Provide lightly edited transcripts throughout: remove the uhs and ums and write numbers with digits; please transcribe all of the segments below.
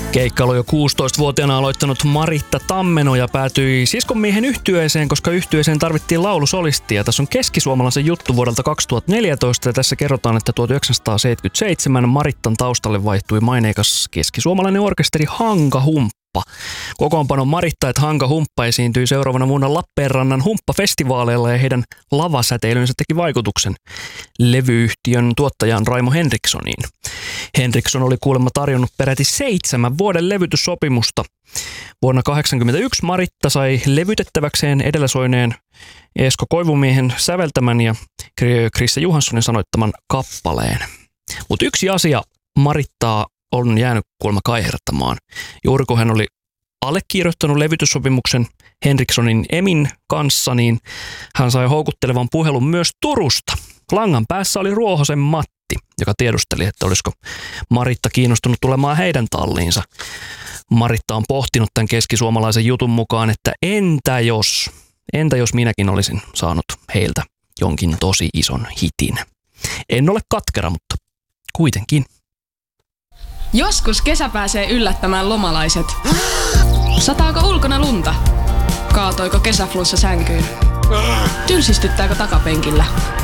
Keikkailu jo 16-vuotiaana aloittanut Maritta Tammenoja päätyi siskonmiehen yhtyeeseen, koska yhtyeeseen tarvittiin laulusolistia. Tässä on keskisuomalaisen juttu vuodelta 2014 ja tässä kerrotaan, että 1977 Marittan taustalle vaihtui maineikas keskisuomalainen orkesteri Hanka Humppa. Kokoonpano Maritta et Hanka Humppa esiintyi seuraavana vuonna Lappeenrannan humppafestivaaleilla ja heidän lavasäteilynsä teki vaikutuksen levyyhtiön tuottajan Raimo Henrikssoniin. Henriksson oli kuulemma tarjonnut peräti 7 vuoden levytyssopimusta. Vuonna 1981 Maritta sai levytettäväkseen edellä soineen Esko Koivumiehen säveltämän ja Krisse Johanssonin sanoittaman kappaleen. Mutta yksi asia Marittaa on jäänyt kuulemma kaihertamaan. Juuri kun hän oli allekirjoittanut levytyssopimuksen Henrikssonin Emin kanssa, niin hän sai houkuttelevan puhelun myös Turusta. Langan päässä oli Ruohosen Matti, joka tiedusteli, että olisiko Maritta kiinnostunut tulemaan heidän talliinsa. Maritta on pohtinut tämän keskisuomalaisen jutun mukaan, että entä jos minäkin olisin saanut heiltä jonkin tosi ison hitin. En ole katkera, mutta kuitenkin. Joskus kesä pääsee yllättämään lomalaiset. Sataako ulkona lunta? Kaatoiko kesäflunssa sänkyyn? Tylsistyttääkö takapenkillä?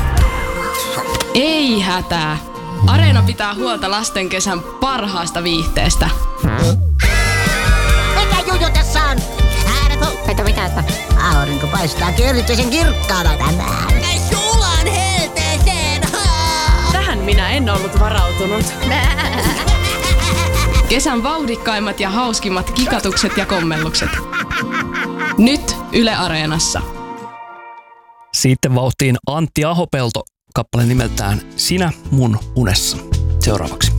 Ei hätää. Areena pitää huolta lasten kesän parhaasta viihteestä. Mikä juju tässä on? Että mitä, että aurinko paistaa erityisen kirkkaana tänään. Sulan helteeseen! Tähän minä en ollut varautunut. Kesän vauhdikkaimmat ja hauskimmat kikatukset ja kommellukset. Nyt Yle Areenassa. Sitten vauhtiin Antti Ahopelto, kappale nimeltään Sinä mun unessa. Seuraavaksi.